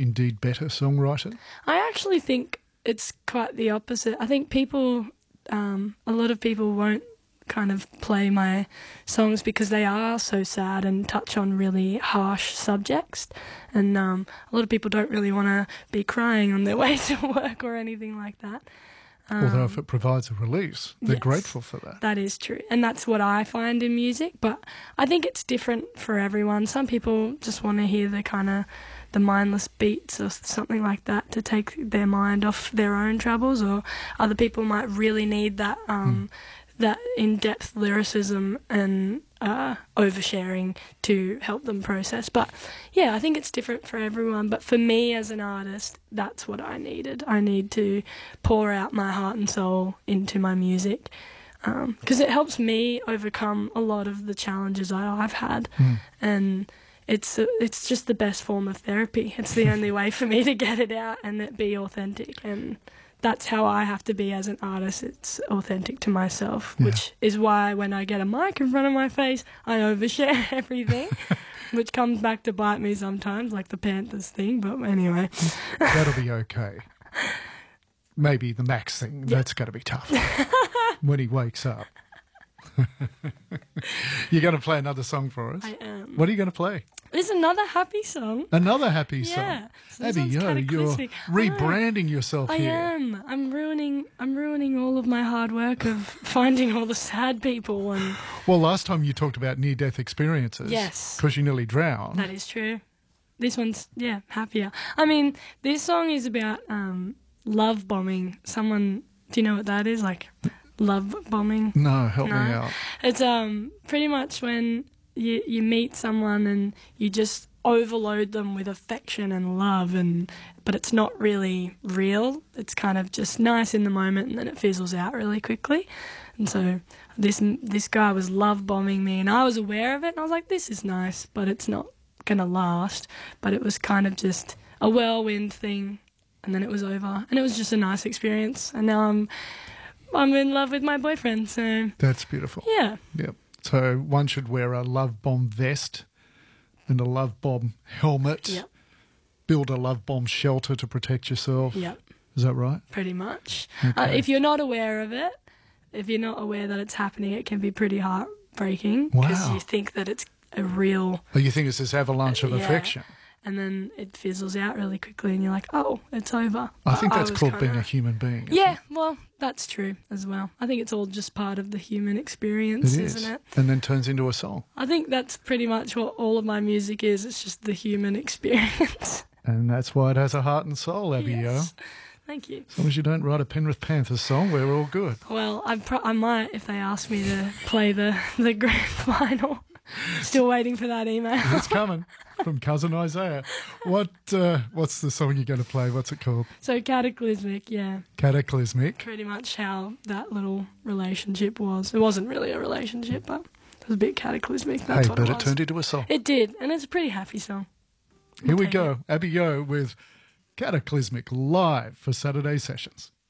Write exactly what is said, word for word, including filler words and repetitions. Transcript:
indeed better songwriter? I actually think it's quite the opposite. I think people, um, a lot of people won't kind of play my songs because they are so sad and touch on really harsh subjects, and um, a lot of people don't really want to be crying on their way to work or anything like that. Um, Although if it provides a release, they're yes, grateful for that. That is true, and that's what I find in music, but I think it's different for everyone. Some people just want to hear the kind of the mindless beats or something like that to take their mind off their own troubles, or other people might really need that um, mm. that in-depth lyricism and uh, oversharing to help them process. But yeah, I think it's different for everyone. But for me as an artist, that's what I needed. I need to pour out my heart and soul into my music because um, it helps me overcome a lot of the challenges I, I've had. Mm. And it's uh, it's just the best form of therapy. It's the only way for me to get it out and it be authentic, and that's how I have to be as an artist. It's authentic to myself, yeah. Which is why when I get a mic in front of my face, I overshare everything, which comes back to bite me sometimes, like the Panthers thing, but anyway. That'll be okay. Maybe the Max thing, yep. That's going to be tough when he wakes up. You're going to play another song for us? I am. What are you going to play? There's another happy song. Another happy yeah. song. So Abby, yo, you're rebranding yourself I here. I am. I'm ruining. I'm ruining all of my hard work of finding all the sad people. And well, last time you talked about near-death experiences. Yes. Because you nearly drowned. That is true. This one's yeah happier. I mean, this song is about um, love bombing. Someone. Do you know what that is? Like love bombing? No, help no? me out. It's um pretty much when you you meet someone and you just overload them with affection and love, and but it's not really real. It's kind of just nice in the moment, and then it fizzles out really quickly. And so this this guy was love bombing me, and I was aware of it, and I was like, this is nice, but it's not gonna last. But it was kind of just a whirlwind thing, and then it was over, and it was just a nice experience. And now I'm I'm in love with my boyfriend. So that's beautiful. Yeah. Yep. So one should wear a love bomb vest and a love bomb helmet. Yep. Build a love bomb shelter to protect yourself. Yep. Is that right? Pretty much. Okay. Uh, if you're not aware of it, if you're not aware that it's happening, it can be pretty heartbreaking because wow. you think that it's a real... Oh, you think it's this avalanche of uh, yeah. affection. And then it fizzles out really quickly and you're like, oh, it's over. I think that's I called kinda... being a human being. Yeah, it? well, that's true as well. I think it's all just part of the human experience, it is. Isn't it? And then turns into a song. I think that's pretty much what all of my music is. It's just the human experience. And that's why it has a heart and soul, Abby. Yes. Thank you. As long as you don't write a Penrith Panthers song, we're all good. Well, I, pro- I might if they ask me to play the, the grand final. Still waiting for that email. It's coming from cousin Isaiah. What uh, what's the song you're going to play? What's it called? So Cataclysmic, yeah. Cataclysmic. Pretty much how that little relationship was. It wasn't really a relationship, but it was a bit cataclysmic. That's hey, what but it, it was. turned into a song. It did, and it's a pretty happy song. Here we go. Abby Yo with Cataclysmic live for Saturday Sessions.